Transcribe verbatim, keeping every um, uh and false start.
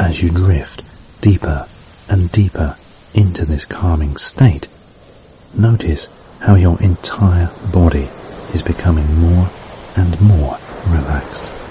as you drift deeper and deeper into this calming state, notice how your entire body is becoming more and more relaxed.